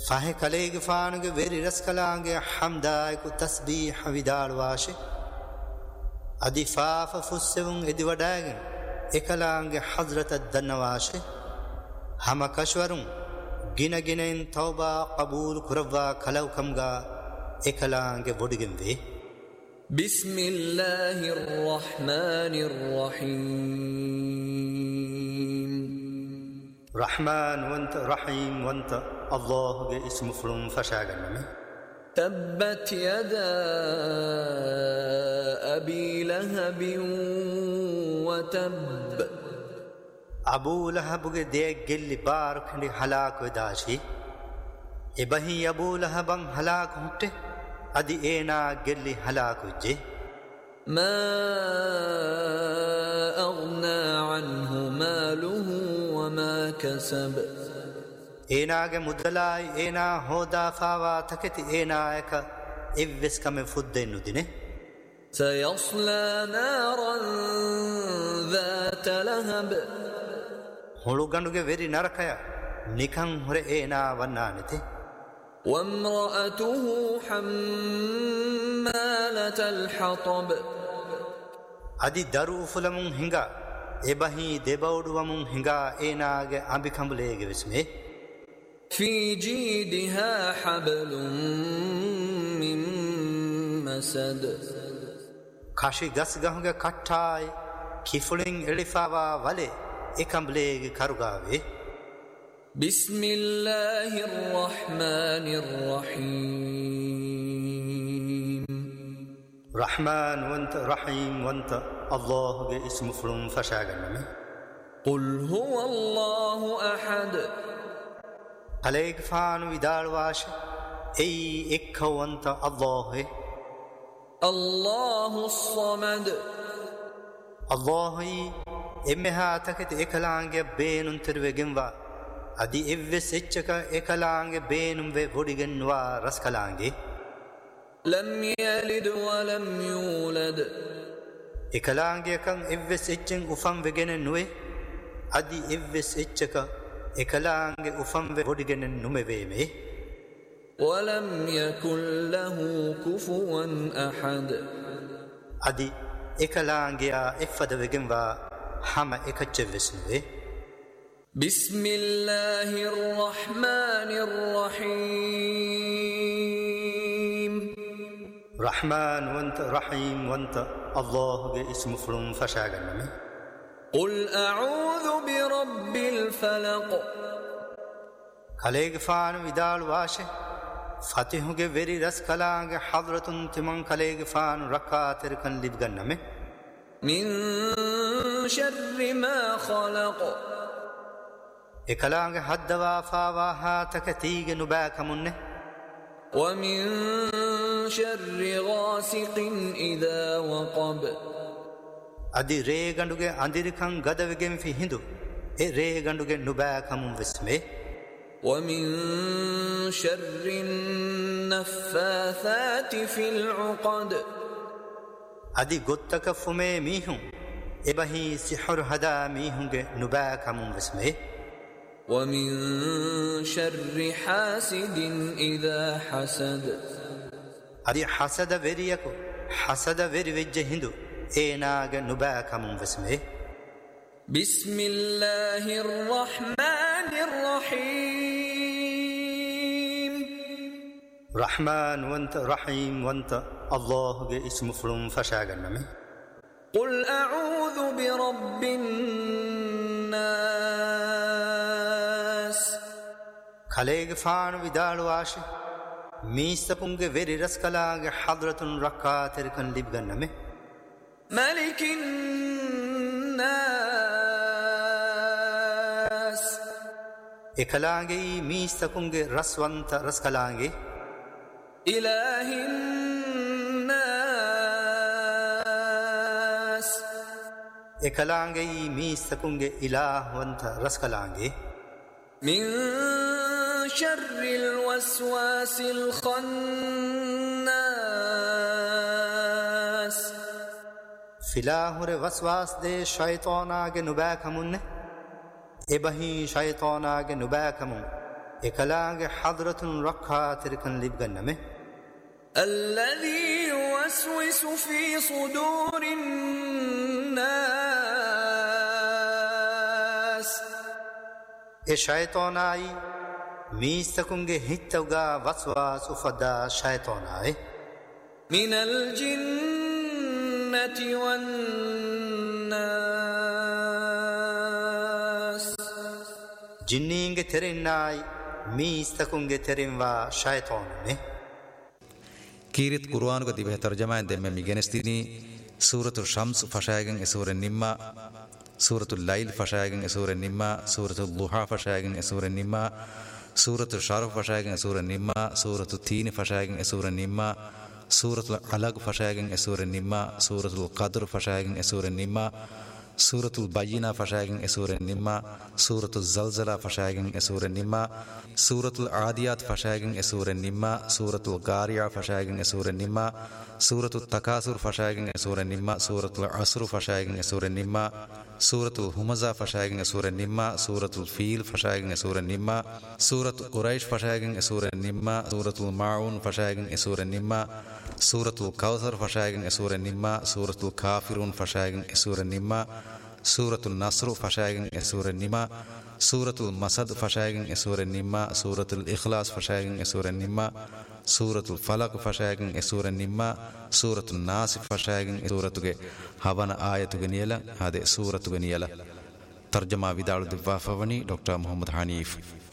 fahe kalege faanuge veri raskalange hamdaiku tasbih vidalwashe adi faafa fussevun edi wadagen ekalange hazrat ad-danwashe hama kashwarun gina ginen tauba qabul kurawwa kalawkamga ekalange wodigen ve bismillahir rahmanir rahim rahman wanta rahim wanta Allah ge ismu fulum fashaganame tabbat yada abi lahab wa tab Abu Lahab ge de gelli bar khandi halak vedashi ebahi Abu Lahaban halak hutte adi ena gelli halak vejje ma aghna anhu maluhu wa ma kasab ena ge mudalai ena hoda fawa taketi ena eka evves kame fuddennu dine sayasla naran dhat lahab huluganduge veri narakaya nikan hore ena wannanete wamra'atuhu hammalatal hatab adi daru fulamun hinga ebahi debawduwamun hinga enage ambikambulege vesme fi jidha hablum min masad kashi gasgahuge kattai kifulin elifawa wale ekambulege karugave bismillahir rahmanir rahim rahman wanta rahim wanta Allah ge ismu fulum fashaganame qul huwa Allahu ahad kalege faanu vidalwashe ei ekkawanta Allah Allahus samad Allah emmeha takete ekalange beenun terwegenwa adi evves echchaka ekalange beenum ve vodigenwa raskalange lam yalid wa lam yulad ekalange kan evves echchen ufam vegenen nuwe adi evves echchaka ekalange ufam ve vodigenen numeveme wa lam yakul lahu kufuwan ahad adi ekalange a effada vegenwa hama ekachevesnuwe bismillahir rahmanir rahim rahman wanta rahim wanta Allah ge ismu fulum fashaganame qul a'udhu bi rabbil falaq kalege faanu vidalwashe fatihuge veri raskalange hadratun timan kalege faanu rakater kan libganname min sharri ma khalaq ekalange haddawa fawa ha takatige nubakamunne wa min sharri ghasiqin idha waqab adi reganduge andirikan gadavegen fi hindu e reganduge nubakamun vesme wa min sharri naffathati fil 'uqad adi gottaka fume mihun ebahi sihur hada mihunge nubakamun vesme wa min sharri hasidin idha hasad adi hasada veriyako hasada veri vejje hindu enage nubakamun vesme bismillahir rahmanir rahim rahman wanta rahim wanta Allah ge ismu fulum fashaganame qul a'udhu bi rabbin nas kalege faanu vidalwashe miisapunge veri raskalange hadratun rakater kan libganname malikin nas ekalange miisapunge raswanta raskalange ilahin nas ekalange miisapunge ilahwanta raskalange min sharril waswasil khannas filahure waswas de shaytanage nubakamunne ebahi shaytanage nubakamun ekalaage hadratun rakhaatirikan libganname الذي يوسوس في صدور الناس e shaytanai miistakunge hittawga waswas ufada shaytanai من الجنة والناس jinninge terennai miistakunge terenwa shaytaname كيرت قرآن قد به ترجمة دم ميجنستيني سورة الشمس فشايغن سورة النما سورة الليل فشايغن سورة النما سورة الضحى فشايغن سورة النما سورة الشرف فشايغن سورة النما سورة التين فشايغن سورة النما سورة العلق فشايغن سورة النما سورة القدر فشايغن سورة النما سورة البينة فشايغن سورة النما سورة الزلزلة فشايغن سورة النما سورة العاديات فشايغن سورة النما سورة القارعة فشايغن سورة النما سورة التكاثر فشايغن سورة النما سورة العصر فشايغن سورة النما سورة الهمزة فشايغن سورة النما سورة الفيل فشايغن سورة النما سورة قريش فشايغن سورة النما سورة الماعون فشايغن سورة النما سورة الكوثر فشايغن سورة النما سورة الكافرون فشايغن سورة النما سورة النصر فشايغن سورة النما سورة المسد فشايغن سورة النما سورة الإخلاص فشايغن سورة النما سورة الفلق فشايغن سورة النما سورة الناس فشايغن سورة هبنا آية غنيلا هذه سورة غنيلا ترجمة بدار الدفاع فوني دكتور محمد حنيف